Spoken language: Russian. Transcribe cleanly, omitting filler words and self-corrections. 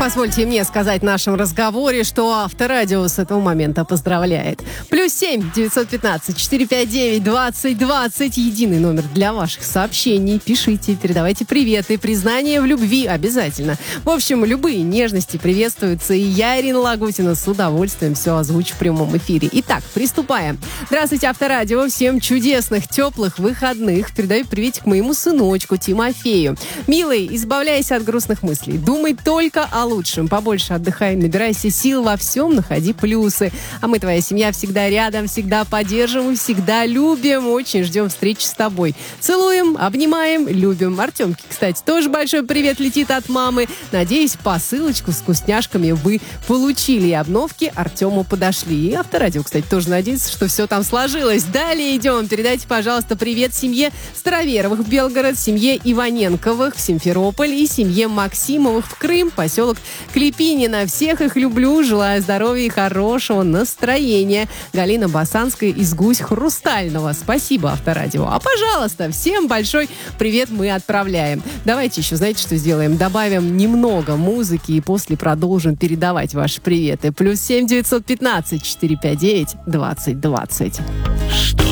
Позвольте мне сказать в нашем разговоре, что Авторадио с этого момента поздравляет. +7 915 459 2020. Единый номер для ваших сообщений. Пишите, передавайте приветы, признания в любви обязательно. В общем, любые нежности приветствуются. И я, Ирина Лагутина, с удовольствием все озвучу в прямом эфире. Итак, приступаем. Здравствуйте, Авторадио. Всем чудесных, теплых выходных. Передаю приветик моему сыночку Тимофею. Милый, избавляйся от грустных мыслей. Думай только о лучшем. Побольше отдыхай, набирайся сил во всем, находи плюсы. А мы, твоя семья, всегда рядом, всегда поддерживаем, всегда любим. Очень ждем встречи с тобой. Целуем, обнимаем, любим. Артемке, кстати, тоже большой привет летит от мамы. Надеюсь, посылочку с вкусняшками вы получили. И обновки Артему подошли. И Авторадио, кстати, тоже надеется, что все там сложилось. Далее идем. Передайте, пожалуйста, привет семье Староверовых в Белгород, семье Иваненковых в Симферополь и семье Максимовых в Крым, поселок Клепинино. Всех их люблю, желаю здоровья и хорошего настроения. Галина Басанская из Гусь Хрустального. Спасибо, Авторадио. А, пожалуйста, всем большой привет мы отправляем. Давайте еще, знаете, что сделаем? Добавим немного музыки и после продолжим передавать ваши приветы. +7 915 459 2020. Что